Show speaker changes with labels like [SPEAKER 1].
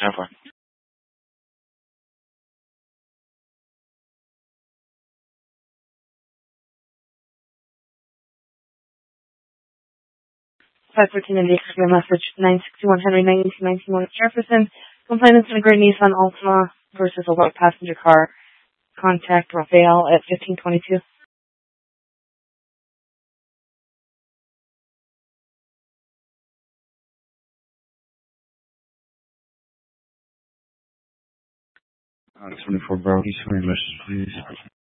[SPEAKER 1] Never. 514 in the extra message, 961 Henry 1991 Jefferson. Complainants in a gray Nissan Altima versus a white passenger car. Contact Rafael at 1522. On 24 Brody, sorry, message, please.